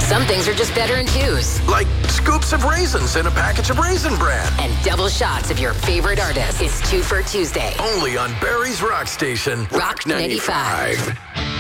Some things are just better in twos. Like scoops of raisins in a package of Raisin Bran. And double shots of your favorite artist. It's Two for Tuesday. Only on Barry's Rock Station. Rock 95.